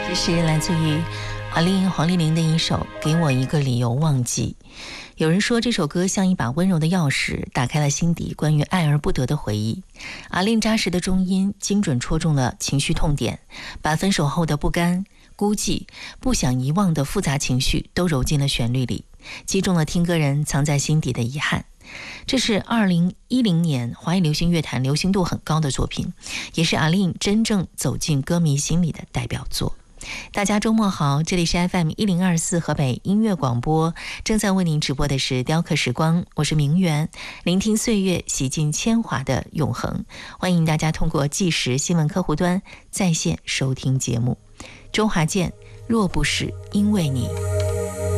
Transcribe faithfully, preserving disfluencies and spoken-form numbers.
这是来自于阿令黄丽玲的一首《给我一个理由忘记》。有人说这首歌像一把温柔的钥匙，打开了心底关于爱而不得的回忆。阿令扎实的中音精准戳中了情绪痛点，把分手后的不甘、孤寂、不想遗忘的复杂情绪都揉进了旋律里，击中了听歌人藏在心底的遗憾。这是二零一零年华语流行乐坛流行度很高的作品，也是阿令真正走进歌迷心里的代表作。大家周末好，这里是 F M 一零二四河北音乐广播，正在为您直播的是雕刻时光，我是明媛，聆听岁月，洗尽铅华的永恒。欢迎大家通过即时新闻客户端在线收听节目。周华健，若不是因为你。